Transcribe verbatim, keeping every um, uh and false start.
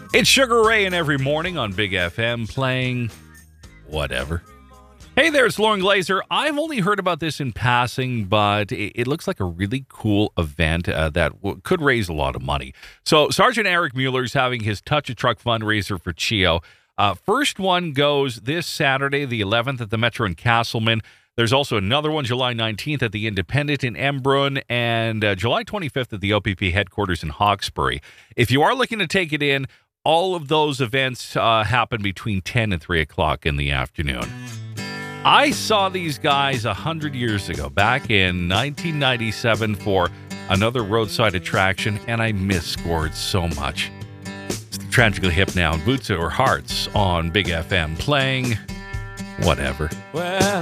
It's Sugar Ray and every morning on Big F M playing whatever. Hey there, it's Lauren Glazer. I've only heard about this in passing, but it, it looks like a really cool event uh, that w- could raise a lot of money. So Sergeant Eric Mueller is having his Touch a Truck fundraiser for C H E O. Uh, first one goes this Saturday, the eleventh, at the Metro in Castleman. There's also another one July nineteenth at the Independent in Embrun and uh, July twenty-fifth at the O P P headquarters in Hawkesbury. If you are looking to take it in, all of those events uh, happen between ten and three o'clock in the afternoon. I saw these guys one hundred years ago, back in nineteen ninety-seven for another roadside attraction, and I misscored so much. It's the Tragically Hip now, Boots or Hearts on Big F M, playing whatever. Well,